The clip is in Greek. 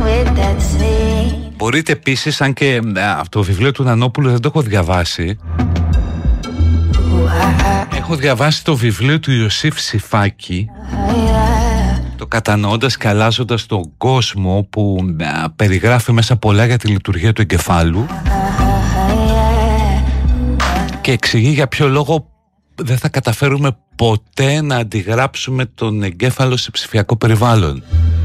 Μπορείτε επίσης, αν και αυτό το βιβλίο του Νανόπουλου δεν το έχω διαβάσει, έχω διαβάσει το βιβλίο του Ιωσήφ Σιφάκη, το Κατανοώντας και αλλάζοντας τον κόσμο, που περιγράφει μέσα πολλά για τη λειτουργία του εγκεφάλου και εξηγεί για ποιο λόγο δεν θα καταφέρουμε ποτέ να αντιγράψουμε τον εγκέφαλο σε ψηφιακό περιβάλλον.